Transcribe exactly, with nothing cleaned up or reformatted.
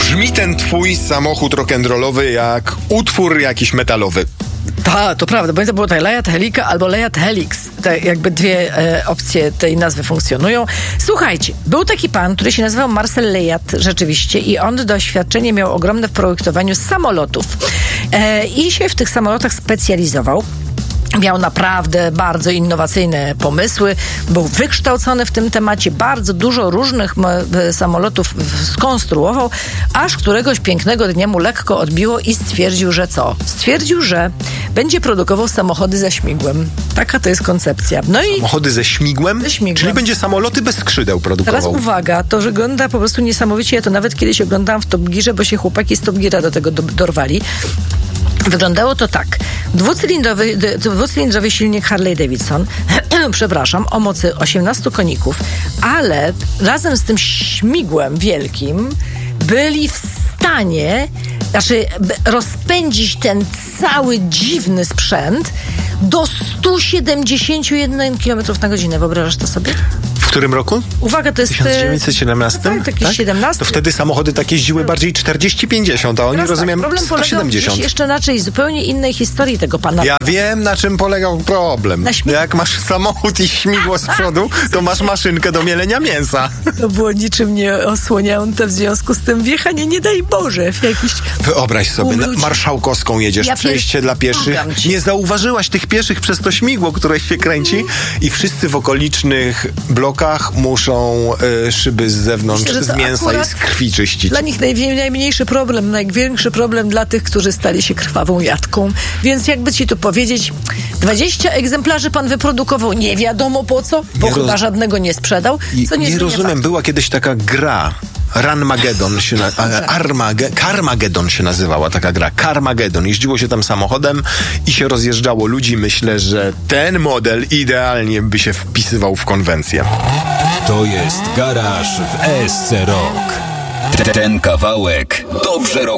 brzmi ten twój samochód rock'n'rollowy jak utwór jakiś metalowy. Tak, to prawda, bo to było tak Lejat Helika albo Lejat Helix. Te jakby dwie e, opcje tej nazwy funkcjonują. Słuchajcie, był taki pan, który się nazywał Marcel Lejat rzeczywiście i on doświadczenie miał ogromne w projektowaniu samolotów. E, I się w tych samolotach specjalizował. Miał naprawdę bardzo innowacyjne pomysły, był wykształcony w tym temacie, bardzo dużo różnych m- samolotów skonstruował, aż któregoś pięknego dnia mu lekko odbiło i stwierdził, że co? Stwierdził, że będzie produkował samochody ze śmigłem. Taka to jest koncepcja. No i Samochody ze śmigłem? Ze śmigłem. Czyli będzie samoloty bez skrzydeł produkował. Teraz uwaga, to wygląda po prostu niesamowicie. Ja to nawet kiedyś oglądałam w Top Gearze, bo się chłopaki z Top Geara do tego do- dorwali. Wyglądało to tak. Dwucylindrowy, dwucylindrowy silnik Harley Davidson, przepraszam, o mocy osiemnastu koników, ale razem z tym śmigłem wielkim byli w stanie, znaczy rozpędzić ten cały dziwny sprzęt do stu siedemdziesięciu jeden kilometrów na godzinę. Wyobrażasz to sobie? W którym roku? Uwaga, to jest... tysiąc dziewięćset siedemnastym? Tak, taki tak? siedemnasty. To wtedy samochody takie jeździły bardziej czterdzieści pięćdziesiąt, a oni, Teraz rozumiem, tak, problem sto polegał siedemdziesiąt. gdzieś jeszcze inaczej, zupełnie innej historii tego pana. Ja wiem, na czym polegał problem. Na śmig- Jak masz samochód i śmigło z przodu, to masz maszynkę do mielenia mięsa. To było niczym nieosłonięte, w związku z tym wjechanie, nie daj Boże, w jakiś... Wyobraź sobie, na ludzi. Marszałkowską jedziesz, Ja przejście pier- dla pieszych. Błagam cię. Nie zauważyłaś tych pieszych przez to śmigło, które się kręci i wszyscy w okolicznych blokach muszą y, szyby z zewnątrz, Myślę, że to z mięsa i akurat z krwi czyścić. Dla nich najwi- najmniejszy problem, największy problem dla tych, którzy stali się krwawą jatką. Więc jakby ci tu powiedzieć, dwadzieścia egzemplarzy pan wyprodukował, nie wiadomo po co, bo Nie chyba roz- żadnego nie sprzedał. I Co nie nie zmienia rozumiem, faktu. była kiedyś taka gra. Ranmagedon się na, a, Armage, Carmageddon się nazywała taka gra. Carmageddon. Jeździło się tam samochodem i się rozjeżdżało ludzi. Myślę, że ten model idealnie by się wpisywał w konwencję. To jest Garaż w E S C Rock. Ten kawałek dobrze rock.